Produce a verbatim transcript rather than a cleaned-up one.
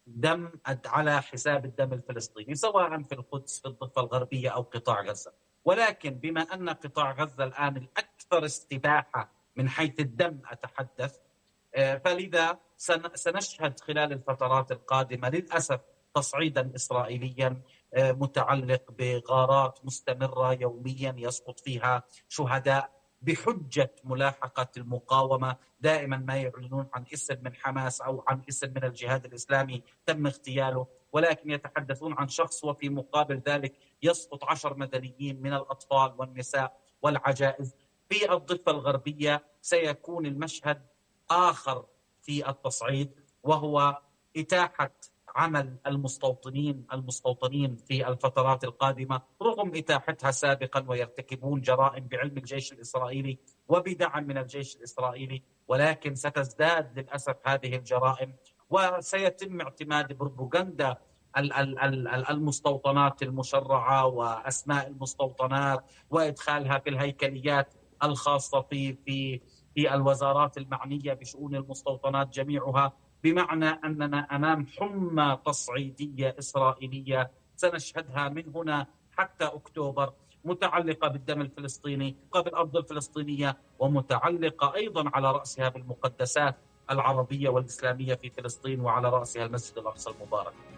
دم على حساب الدم الفلسطيني، سواء في القدس في الضفة الغربية أو قطاع غزة. ولكن بما أن قطاع غزة الآن الأكثر استباحة من حيث الدم أتحدث، فلذا سنشهد خلال الفترات القادمة للأسف تصعيدا إسرائيليا متعلق بغارات مستمرة يوميا يسقط فيها شهداء بحجة ملاحقة المقاومة. دائما ما يعلنون عن اسم من حماس أو عن اسم من الجهاد الإسلامي تم اغتياله، ولكن يتحدثون عن شخص وفي مقابل ذلك يسقط عشر مدنيين من الأطفال والنساء والعجائز. في الضفة الغربية سيكون المشهد آخر في التصعيد، وهو إتاحة عمل المستوطنين المستوطنين في الفترات القادمة رغم إتاحتها سابقا، ويرتكبون جرائم بعلم الجيش الإسرائيلي وبدعم من الجيش الإسرائيلي، ولكن ستزداد للأسف هذه الجرائم، وسيتم اعتماد بروباغندا المستوطنات المشرعة وأسماء المستوطنات وإدخالها في الهيكليات الخاصة في في في الوزارات المعنية بشؤون المستوطنات جميعها، بمعنى أننا أمام حمى تصعيدية إسرائيلية سنشهدها من هنا حتى أكتوبر، متعلقة بالدم الفلسطيني قبل الأرض الفلسطينية، ومتعلقة أيضا على رأسها بالمقدسات العربية والإسلامية في فلسطين، وعلى رأسها المسجد الأقصى المبارك.